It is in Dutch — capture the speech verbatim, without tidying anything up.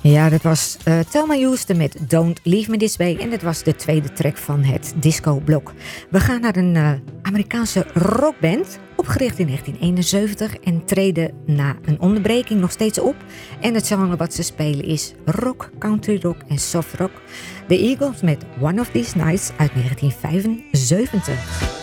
Ja, dat was uh, Thelma Houston met Don't Leave Me This Way. En dat was de tweede track van het disco-blok. We gaan naar een uh, Amerikaanse rockband. Opgericht in negentien eenenzeventig en treden na een onderbreking nog steeds op. En het genre wat ze spelen is rock, country rock en soft rock. The Eagles met One of These Nights uit negentien vijfenzeventig.